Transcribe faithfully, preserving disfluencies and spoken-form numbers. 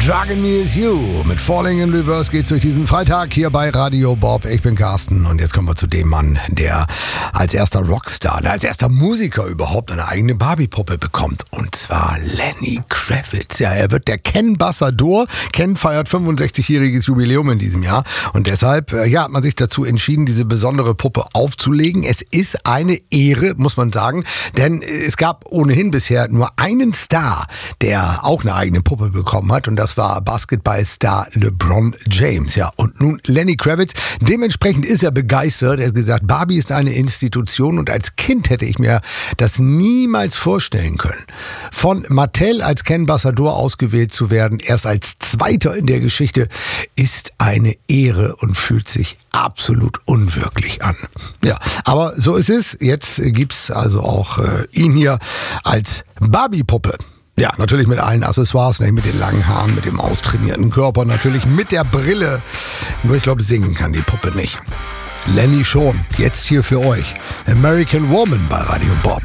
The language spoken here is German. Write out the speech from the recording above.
Drugging Me Is You. Mit Falling in Reverse geht's durch diesen Freitag hier bei Radio Bob. Ich bin Carsten und jetzt kommen wir zu dem Mann, der als erster Rockstar, als erster Musiker überhaupt eine eigene Barbie-Puppe bekommt. Und zwar Lenny Kravitz. Ja, er wird der Ken-Bassador. Ken feiert fünfundsechzigjähriges Jubiläum in diesem Jahr und deshalb ja, hat man sich dazu entschieden, diese besondere Puppe aufzulegen. Es ist eine Ehre, muss man sagen, denn es gab ohnehin bisher nur einen Star, der auch eine eigene Puppe bekommen hat und das war Basketballstar LeBron James. Ja, und nun Lenny Kravitz. Dementsprechend ist er begeistert. Er hat gesagt, Barbie ist eine Institution und als Kind hätte ich mir das niemals vorstellen können. Von Mattel als Ken-Bassador ausgewählt zu werden, erst als Zweiter in der Geschichte, ist eine Ehre und fühlt sich absolut unwirklich an. Ja, aber so ist es. Jetzt gibt's also auch äh, ihn hier als Barbie-Puppe. Ja, natürlich mit allen Accessoires, nicht mit den langen Haaren, mit dem austrainierten Körper, natürlich mit der Brille. Nur ich glaube, singen kann die Puppe nicht. Lenny schon. Jetzt hier für euch. American Woman bei Radio Bob.